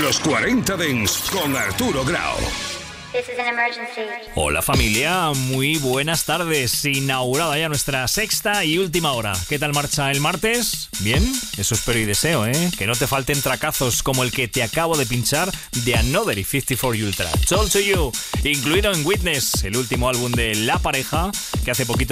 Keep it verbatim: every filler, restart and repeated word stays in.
Los cuarenta Dance con Arturo Grau. Hola familia, muy buenas tardes. Inaugurada ya nuestra sexta y última hora. ¿Qué tal marcha el martes? ¿Bien? Eso espero y deseo, ¿eh? Que no te falten tracazos como el que te acabo de pinchar de Another y cincuenta y cuatro Ultra. Told to You, incluido en Witness, el último álbum de La Pareja, que hace poquito